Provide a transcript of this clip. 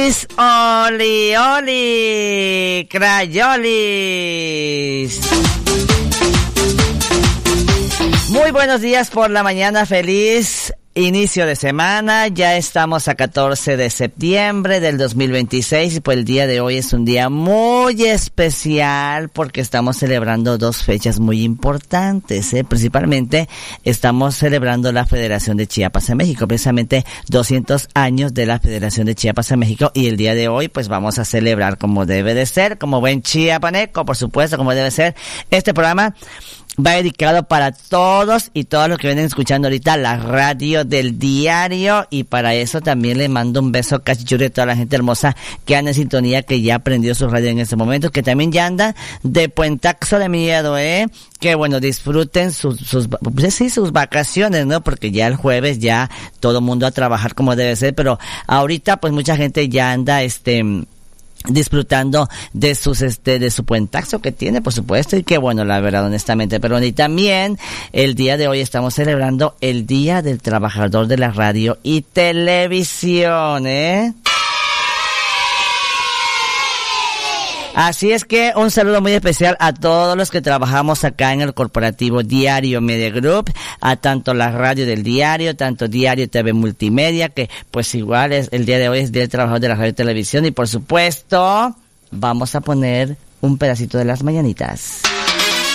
Oli, oli, crayolis. Muy buenos días por la mañana, feliz inicio de semana. Ya estamos a 14 de septiembre del 2026 y pues el día de hoy es un día muy especial porque estamos celebrando dos fechas muy importantes, Principalmente estamos celebrando la Federación de Chiapas en México, precisamente 200 años de la Federación de Chiapas en México, y el día de hoy pues vamos a celebrar como debe de ser, como buen chiapaneco, por supuesto, como debe ser. Este programa va dedicado para todos y todos los que vienen escuchando ahorita la radio del diario, y para eso también le mando un beso cachichurri a toda la gente hermosa que anda en sintonía, que ya prendió su radio en este momento, que también ya anda de puentaxo de miedo, que bueno, disfruten sus vacaciones, ¿no? Porque ya el jueves ya todo mundo a trabajar como debe ser, pero ahorita pues mucha gente ya anda disfrutando de su puentaxo que tiene, por supuesto, y que bueno, la verdad, honestamente, pero y también el día de hoy estamos celebrando el Día del Trabajador de la Radio y Televisión, Así es que un saludo muy especial a todos los que trabajamos acá en el corporativo Diario Media Group, a tanto la radio del diario, tanto Diario TV Multimedia, que pues igual es el día de hoy es Día del Trabajador de la Radio y Televisión, y por supuesto vamos a poner un pedacito de las mañanitas.